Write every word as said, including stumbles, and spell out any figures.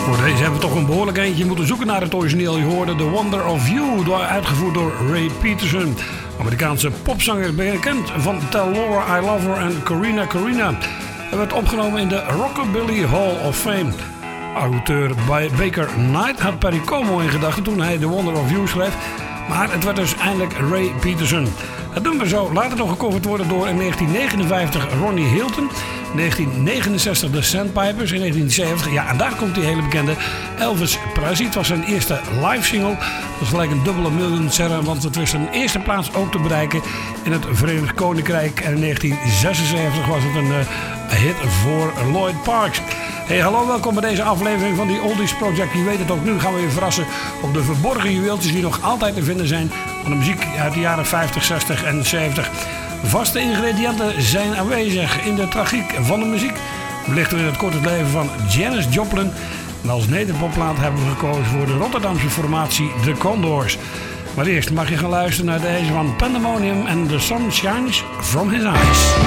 Voor deze hebben we toch een behoorlijk eentje moeten zoeken naar het origineel. Je hoorde The Wonder of You, uitgevoerd door Ray Peterson. Amerikaanse popzanger, bekend van Tell Laura I Love Her en Corina Corina. Hij werd opgenomen in de Rockabilly Hall of Fame. Auteur Baker Knight had Perry Como in gedachten toen hij The Wonder of You schreef. Maar het werd dus eindelijk Ray Peterson. Het nummer zou later nog gecoverd worden door in negentien negenenvijftig Ronnie Hilton. negentien negenenzestig de Sandpipers. In negentien zeventig, ja, en daar komt die hele bekende Elvis Presley. Het was zijn eerste live single. Dat was gelijk een dubbele miljoenseller, want het wist een eerste plaats ook te bereiken in het Verenigd Koninkrijk. En in negentien zesenzeventig was het een uh, hit voor Lloyd Parks. Hey, hallo, welkom bij deze aflevering van die Oldies Project. Je weet het ook, nu gaan we je verrassen op de verborgen juweeltjes die nog altijd te vinden zijn van de muziek uit de jaren vijftig, zestig en zeventig. Vaste ingrediënten zijn aanwezig in de tragiek van de muziek. We lichten in het korte leven van Janis Joplin. En als nederpopplaat hebben we gekozen voor de Rotterdamse formatie The Condors. Maar eerst mag je gaan luisteren naar deze van Pandemonium en The Sun Shines From His Eyes.